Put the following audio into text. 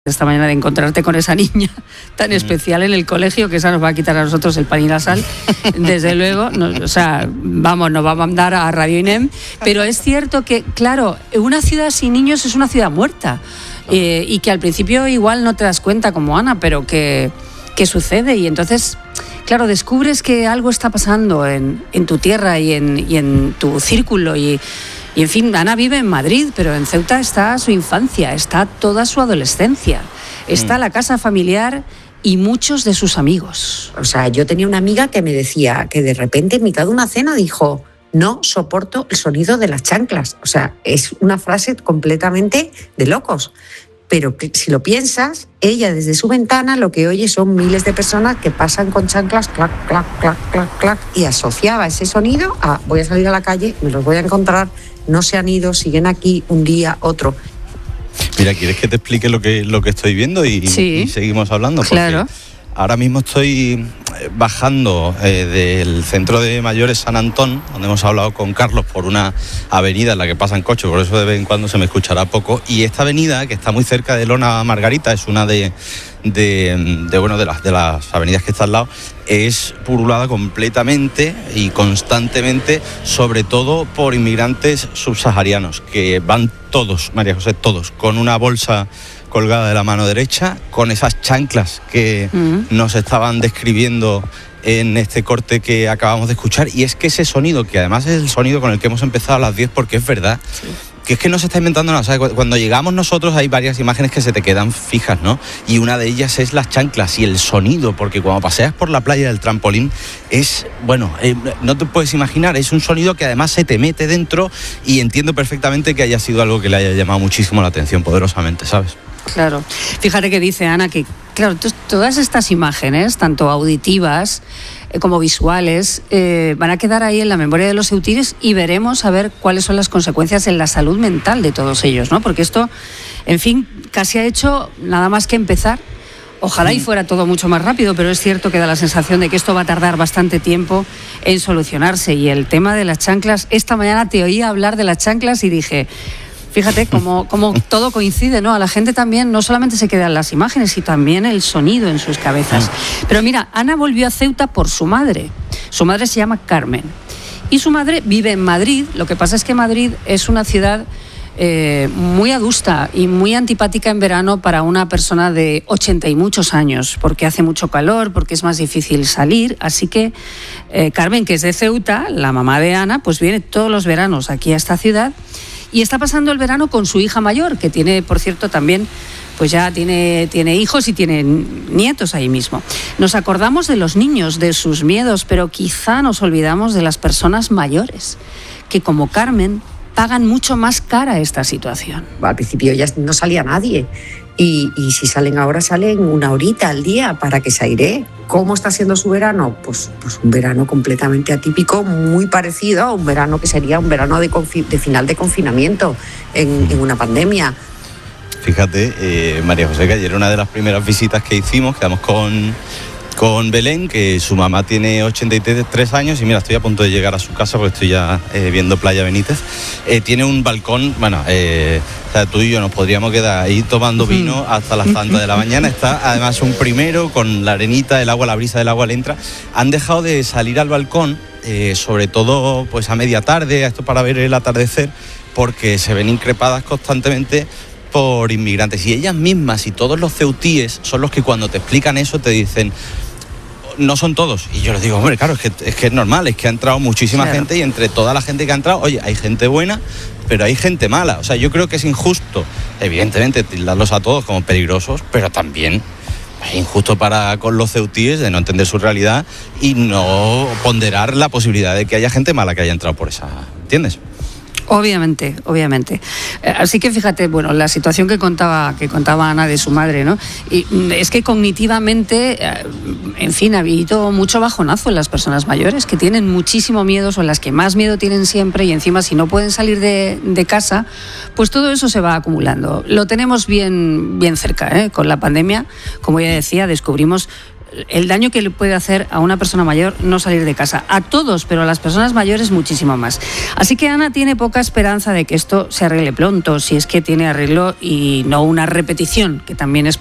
esta mañana de encontrarte con esa niña tan especial en el colegio, que esa nos va a quitar a nosotros el pan y la sal, desde luego, nos va a mandar a Radio INEM, pero es cierto que, claro, una ciudad sin niños es una ciudad muerta, y que al principio igual no te das cuenta como Ana, pero que sucede, y entonces, claro, descubres que algo está pasando en tu tierra y en tu círculo, y en fin, Ana vive en Madrid, pero en Ceuta está su infancia, está toda su adolescencia, está la casa familiar y muchos de sus amigos. O sea, yo tenía una amiga que me decía que de repente en mitad de una cena dijo: no soporto el sonido de las chanclas. O sea, es una frase completamente de locos. Pero si lo piensas, ella desde su ventana lo que oye son miles de personas que pasan con chanclas, clac, clac, clac, clac, clac, y asociaba ese sonido a voy a salir a la calle, me los voy a encontrar, no se han ido, siguen aquí un día, otro. Mira, ¿quieres que te explique lo que estoy viendo y seguimos hablando? Porque claro. Ahora mismo estoy bajando del centro de mayores San Antón, donde hemos hablado con Carlos, por una avenida en la que pasan coches, por eso de vez en cuando se me escuchará poco. Y esta avenida, que está muy cerca de Lona Margarita, es una de las avenidas que está al lado, es pululada completamente y constantemente, sobre todo por inmigrantes subsaharianos, que van todos, María José, todos, con una bolsa colgada de la mano derecha, con esas chanclas que nos estaban describiendo en este corte que acabamos de escuchar. Y es que ese sonido, que además es el sonido con el que hemos empezado a las 10, porque es verdad, que es que no se está inventando nada. ¿Sabes? Cuando llegamos nosotros hay varias imágenes que se te quedan fijas, ¿no? Y una de ellas es las chanclas y el sonido, porque cuando paseas por la playa del Trampolín es, no te puedes imaginar, es un sonido que además se te mete dentro, y entiendo perfectamente que haya sido algo que le haya llamado muchísimo la atención, poderosamente, ¿sabes? Claro. Fíjate que dice Ana que, claro, todas estas imágenes, tanto auditivas como visuales, van a quedar ahí en la memoria de los ceutires, y veremos a ver cuáles son las consecuencias en la salud mental de todos ellos, ¿no? Porque esto, en fin, casi ha hecho nada más que empezar. Ojalá y fuera todo mucho más rápido, pero es cierto que da la sensación de que esto va a tardar bastante tiempo en solucionarse. Y el tema de las chanclas, esta mañana te oía hablar de las chanclas y dije... Fíjate cómo todo coincide, ¿no? A la gente también no solamente se quedan las imágenes, sino también el sonido en sus cabezas. Pero mira, Ana volvió a Ceuta por su madre. Su madre se llama Carmen. Y su madre vive en Madrid. Lo que pasa es que Madrid es una ciudad muy adusta y muy antipática en verano para una persona de 80 y muchos años, porque hace mucho calor, porque es más difícil salir. Así que Carmen, que es de Ceuta, la mamá de Ana, pues viene todos los veranos aquí a esta ciudad. Y está pasando el verano con su hija mayor, que tiene, por cierto, también, pues ya tiene hijos y tiene nietos ahí mismo. Nos acordamos de los niños, de sus miedos, pero quizá nos olvidamos de las personas mayores, que como Carmen pagan mucho más cara esta situación. Al principio ya no salía nadie. Y si salen ahora, salen una horita al día para que se airee. ¿Cómo está siendo su verano? Pues un verano completamente atípico, muy parecido a un verano que sería un verano de final de confinamiento en una pandemia. Fíjate, María José, que ayer una de las primeras visitas que hicimos, quedamos con Belén, que su mamá tiene 83 años, y mira, estoy a punto de llegar a su casa porque estoy ya viendo Playa Benítez. Tiene un balcón, o sea, tú y yo nos podríamos quedar ahí tomando vino hasta las tantas de la mañana. Está además un primero con la arenita, el agua, la brisa del agua le entra. Han dejado de salir al balcón, sobre todo pues a media tarde, esto para ver el atardecer, porque se ven increpadas constantemente por inmigrantes, y ellas mismas y todos los ceutíes son los que cuando te explican eso te dicen: no son todos. Y yo les digo, hombre, claro, es que es normal, es que ha entrado muchísima gente, y entre toda la gente que ha entrado, oye, hay gente buena, pero hay gente mala. O sea, yo creo que es injusto, evidentemente, tildarlos a todos como peligrosos, pero también es injusto con los ceutíes de no entender su realidad y no ponderar la posibilidad de que haya gente mala que haya entrado por esa, ¿entiendes? Obviamente. Así que fíjate, bueno, la situación que contaba Ana de su madre, ¿no? Y es que cognitivamente, en fin, ha habido mucho bajonazo en las personas mayores, que tienen muchísimo miedo, son las que más miedo tienen siempre, y encima si no pueden salir de casa, pues todo eso se va acumulando. Lo tenemos bien cerca, con la pandemia, como ya decía, descubrimos el daño que le puede hacer a una persona mayor no salir de casa. A todos, pero a las personas mayores muchísimo más. Así que Ana tiene poca esperanza de que esto se arregle pronto, si es que tiene arreglo y no una repetición, que también es